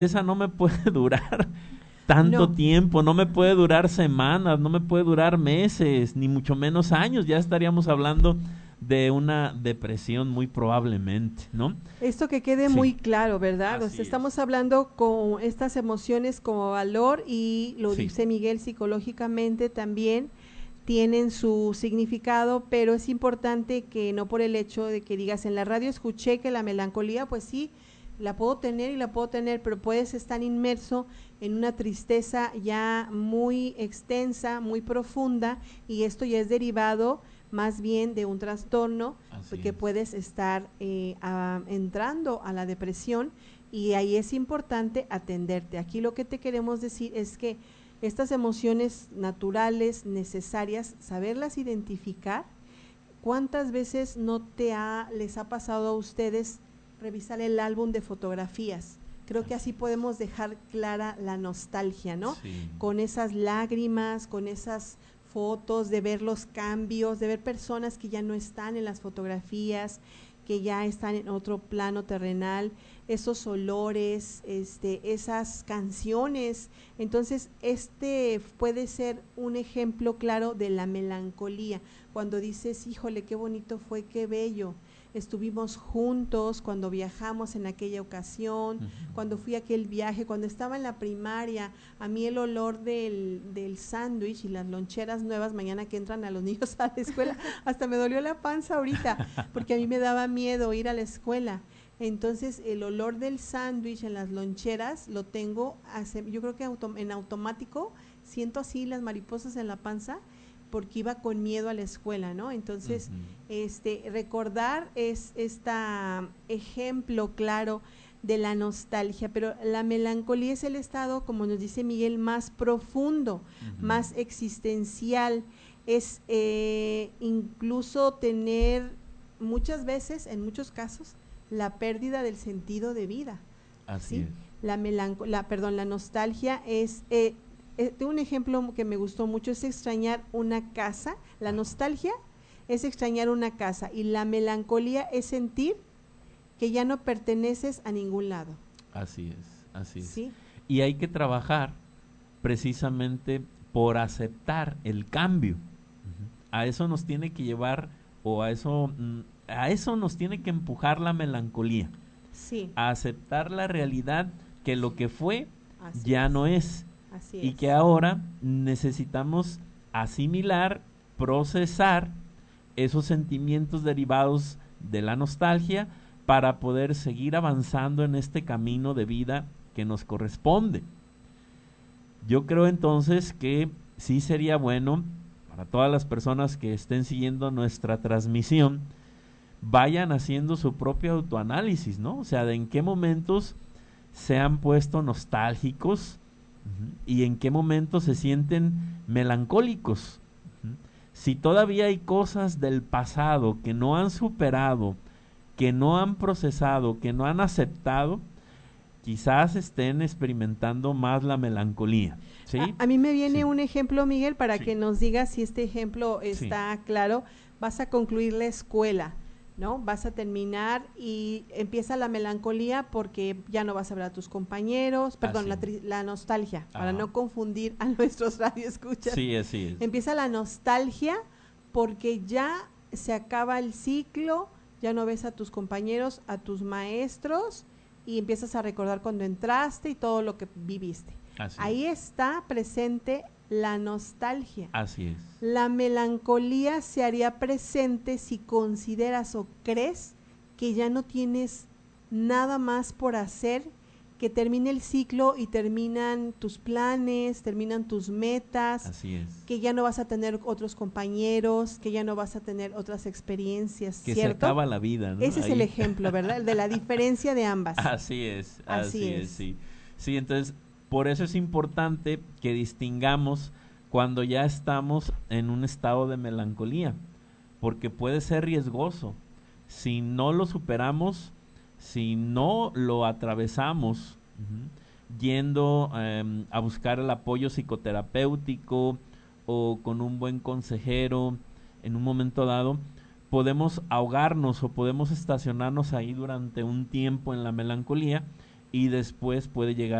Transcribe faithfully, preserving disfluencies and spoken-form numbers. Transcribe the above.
esa no me puede durar tanto No, tiempo, no me puede durar semanas, no me puede durar meses, ni mucho menos años. Ya estaríamos hablando de una depresión muy probablemente, ¿no? esto que quede Sí, muy claro, ¿verdad? O sea, así es. estamos hablando con estas emociones como valor y lo Sí, dice Miguel psicológicamente también tienen su significado, pero es importante que no por el hecho de que digas en la radio escuché que la melancolía, pues sí, la puedo tener y la puedo tener, pero puedes estar inmerso en una tristeza ya muy extensa, muy profunda, y esto ya es derivado más bien de un trastorno así que es. puedes estar eh, a, entrando a la depresión, y ahí es importante atenderte. Aquí lo que te queremos decir es que estas emociones naturales, necesarias, saberlas identificar. ¿Cuántas veces no te ha, les ha pasado a ustedes revisar el álbum de fotografías? Creo que Así así es. podemos dejar clara la nostalgia, ¿no? Sí, Con esas lágrimas, con esas fotos, de ver los cambios, de ver personas que ya no están en las fotografías, que ya están en otro plano terrenal, esos olores, este, esas canciones. Entonces, este puede ser un ejemplo claro de la melancolía, cuando dices, híjole, qué bonito fue, qué bello, estuvimos juntos cuando viajamos en aquella ocasión, ujú, cuando fui a aquel viaje, cuando estaba en la primaria, a mí el olor del, del sándwich y las loncheras nuevas mañana que entran a los niños a la escuela, hasta me dolió la panza ahorita, porque a mí me daba miedo ir a la escuela. Entonces el olor del sándwich en las loncheras lo tengo, hace, yo creo que auto, en automático, siento así las mariposas en la panza porque iba con miedo a la escuela, ¿no? Entonces, ujú. este, recordar es este ejemplo claro de la nostalgia, pero la melancolía es el estado, como nos dice Miguel, más profundo, Ujú. más existencial, es eh, incluso tener muchas veces, en muchos casos, la pérdida del sentido de vida, Así ¿sí? es. La melanco la, perdón, la nostalgia es eh, eh, un ejemplo que me gustó mucho es extrañar una casa. La Ajá. nostalgia es extrañar una casa y la melancolía es sentir que ya no perteneces a ningún lado, Así es, así es. ¿sí? Y hay que trabajar precisamente por aceptar el cambio. Ujú. A eso nos tiene que llevar, o a eso, mm, a eso nos tiene que empujar la melancolía, Sí, a aceptar la realidad que lo que fue así ya es, no es así y que es. ahora necesitamos asimilar, procesar esos sentimientos derivados de la nostalgia para poder seguir avanzando en este camino de vida que nos corresponde. Yo creo entonces que sí sería bueno para todas las personas que estén siguiendo nuestra transmisión, vayan haciendo su propio autoanálisis, ¿no? O sea, de en qué momentos se han puesto nostálgicos, uh-huh, y en qué momentos se sienten melancólicos. Uh-huh. Si todavía hay cosas del pasado que no han superado, que no han procesado, que no han aceptado, quizás estén experimentando más la melancolía. A, ¿Sí? a mí me viene Sí. un ejemplo, Miguel, para Sí. que nos digas si este ejemplo Sí. está claro. Vas a concluir la escuela, ¿no? Vas a terminar y empieza la melancolía porque ya no vas a ver a tus compañeros, perdón, Así la, es. la nostalgia, para Ajá. no confundir a nuestros radioescuchas. Sí, así es. Empieza la nostalgia porque ya se acaba el ciclo, ya no ves a tus compañeros, a tus maestros, y empiezas a recordar cuando entraste y todo lo que viviste. Así Ahí es. está presente la nostalgia. Así es. La melancolía se haría presente si consideras o crees que ya no tienes nada más por hacer, que termine el ciclo y terminan tus planes, terminan tus metas, Así es. que ya no vas a tener otros compañeros, que ya no vas a tener otras experiencias, Que se ¿cierto? acaba la vida, ¿no? Ese es el Ahí. ejemplo, ¿verdad? El de la diferencia de ambas. Así es, Así así es, es. sí. Sí, entonces, por eso es importante que distingamos cuando ya estamos en un estado de melancolía, porque puede ser riesgoso. Si no lo superamos, si no lo atravesamos, uh-huh, yendo eh, a buscar el apoyo psicoterapéutico o con un buen consejero en un momento dado, podemos ahogarnos o podemos estacionarnos ahí durante un tiempo en la melancolía y después puede llegar